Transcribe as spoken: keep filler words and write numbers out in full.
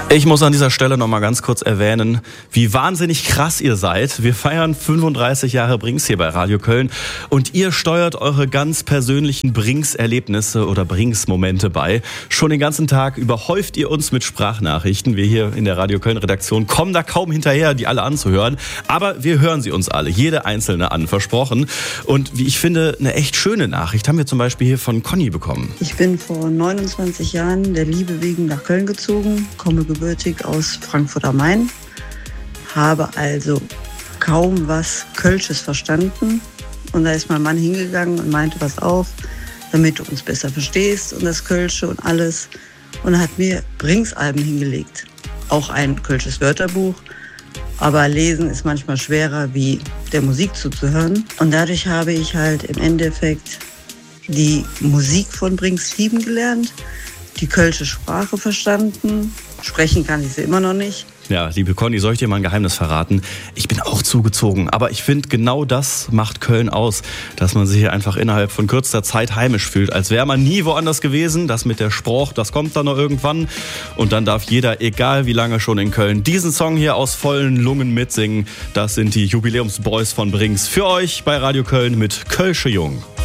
Ich muss an dieser Stelle noch mal ganz kurz erwähnen, wie wahnsinnig krass ihr seid. Wir feiern fünfunddreißig Jahre Brings hier bei Radio Köln und ihr steuert eure ganz persönlichen Brings-Erlebnisse oder Brings-Momente bei. Schon den ganzen Tag überhäuft ihr uns mit Sprachnachrichten. Wir hier in der Radio Köln-Redaktion kommen da kaum hinterher, die alle anzuhören. Aber wir hören sie uns alle, jede einzelne an, versprochen. Und wie ich finde, eine echt schöne Nachricht haben wir zum Beispiel hier von Conny bekommen. Ich bin vor neunundzwanzig Jahren der Liebe wegen nach Köln gezogen, komme gebürtig aus Frankfurt am Main, habe also kaum was Kölsches verstanden. Und da ist mein Mann hingegangen und meinte, pass auf, damit du uns besser verstehst und das Kölsche und alles. Und hat mir Brings-Alben hingelegt. Auch ein Kölsches Wörterbuch. Aber lesen ist manchmal schwerer, wie der Musik zuzuhören. Und dadurch habe ich halt im Endeffekt die Musik von Brings lieben gelernt, die kölsche Sprache verstanden. Sprechen kann ich sie immer noch nicht. Ja, liebe Conny, soll ich dir mal ein Geheimnis verraten? Ich bin auch zugezogen, aber ich finde, genau das macht Köln aus, dass man sich hier einfach innerhalb von kürzester Zeit heimisch fühlt, als wäre man nie woanders gewesen. Das mit der Spruch, das kommt dann noch irgendwann und dann darf jeder, egal wie lange schon in Köln, diesen Song hier aus vollen Lungen mitsingen. Das sind die Jubiläumsboys von Brings für euch bei Radio Köln mit Kölsche Jung.